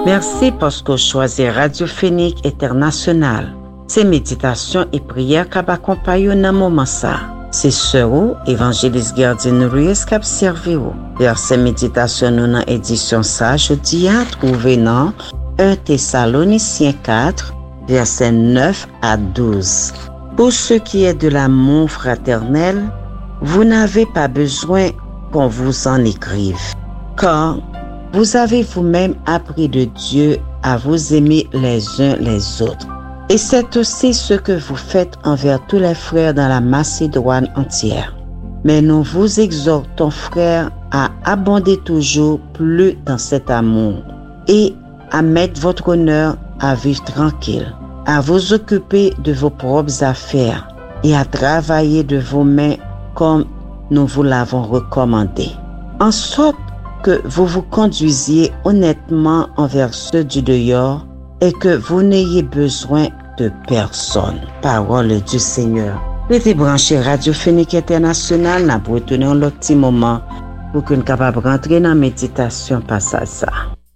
Merci parce que vous choisissez Radiophonique International. Ces méditations et prières qui accompagnent dans moment ça. C'est ce évangéliste Gardine Ruiz qui servi. Vers ces méditations dans édition ça, je dis à trouver dans 1 Thessaloniciens 4, versets 9 à 12. Pour ce qui est de l'amour fraternel, vous n'avez pas besoin qu'on vous en écrive, car vous avez vous-même appris de Dieu à vous aimer les uns les autres. Et c'est aussi ce que vous faites envers tous les frères dans la Macédoine entière. Mais nous vous exhortons, frères, à abonder toujours plus dans cet amour et à mettre votre honneur à vivre tranquille, à vous occuper de vos propres affaires et à travailler de vos mains comme nous vous l'avons recommandé. En sorte que vous vous conduisiez honnêtement envers ceux du dehors et que vous n'ayez besoin de personne. Parole du Seigneur. Restez branchés Radiophonique International, n'a pas retenu un petit moment pour qu'on soit capable de rentrer dans la méditation passage ça.